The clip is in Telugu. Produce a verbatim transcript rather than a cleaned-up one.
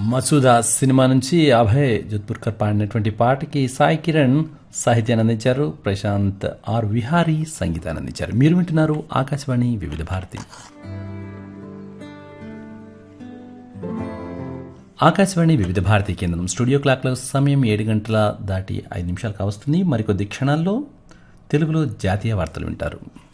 మసూదా సినిమా నుంచి అభయ్ జోధ్పూర్కర్ పాడినటువంటి పాటకి సాయి కిరణ్ సాహిత్యాన్ని అందించారు, ప్రశాంత్ ఆర్ విహారీ సంగీతాన్ని అందించారు. మీరు వింటున్నారు ఆకాశవాణి వివిధ భారతి. ఆకాశవాణి వివిధ భారతి కేంద్రం స్టూడియో క్లాక్లో సమయం ఏడు గంటల దాటి ఐదు నిమిషాలు కావస్తుంది. మరికొద్ది క్షణాల్లో తెలుగులో జాతీయ వార్తలు వింటారు.